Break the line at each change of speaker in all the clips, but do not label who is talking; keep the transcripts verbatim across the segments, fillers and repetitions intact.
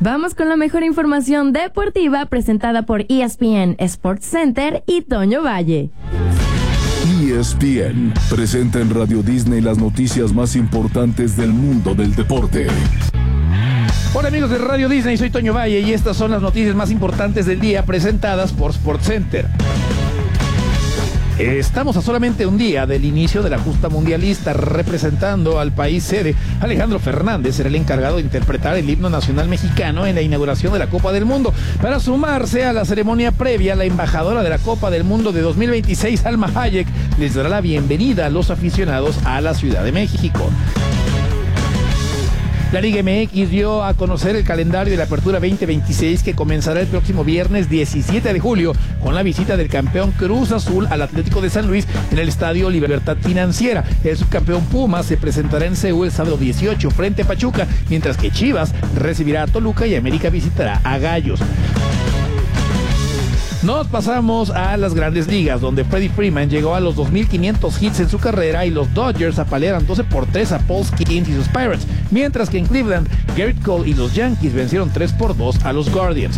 Vamos con la mejor información deportiva presentada por E S P N Sports Center y Toño Valle.
E S P N presenta en Radio Disney las noticias más importantes del mundo del deporte.
Hola amigos de Radio Disney, soy Toño Valle y estas son las noticias más importantes del día presentadas por SportsCenter. Estamos a solamente un día del inicio de la justa mundialista. Representando al país sede, Alejandro Fernández será el encargado de interpretar el himno nacional mexicano en la inauguración de la Copa del Mundo. Para sumarse a la ceremonia previa, la embajadora de la Copa del Mundo de dos mil veintiséis, Salma Hayek, les dará la bienvenida a los aficionados a la Ciudad de México. La Liga M X dio a conocer el calendario de la Apertura veinte veintiséis, que comenzará el próximo viernes diecisiete de julio con la visita del campeón Cruz Azul al Atlético de San Luis en el Estadio Libertad Financiera. El subcampeón Pumas se presentará en Seúl el sábado dieciocho frente a Pachuca, mientras que Chivas recibirá a Toluca y América visitará a Gallos. Nos pasamos a las Grandes Ligas, donde Freddie Freeman llegó a los dos mil quinientos hits en su carrera y los Dodgers apalearon doce por tres a Paul Skeens y sus Pirates, mientras que en Cleveland, Garrett Cole y los Yankees vencieron tres por dos a los Guardians.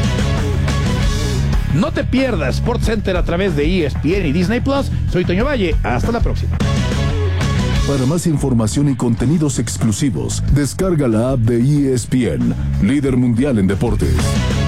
No te pierdas SportsCenter a través de E S P N y Disney Plus. Soy Toño Valle, hasta la próxima.
Para más información y contenidos exclusivos, descarga la app de E S P N, líder mundial en deportes.